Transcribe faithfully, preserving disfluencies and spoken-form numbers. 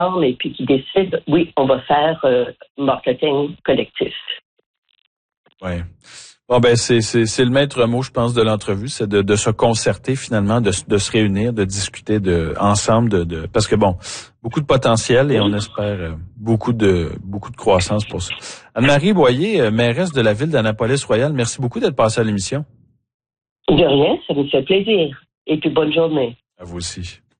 et puis qui décident, oui, on va faire euh, marketing collectif. Oui. Bon, ben, c'est, c'est, c'est le maître mot, je pense, de l'entrevue, c'est de, de se concerter finalement, de, de se réunir, de discuter de, ensemble de, de, parce que bon, beaucoup de potentiel et on espère euh, beaucoup de, beaucoup de croissance pour ça. Anne-Marie Boyer, euh, mairesse de la ville d'Annapolis-Royal, merci beaucoup d'être passée à l'émission. De rien, ça me fait plaisir. Et puis bonne journée. À vous aussi.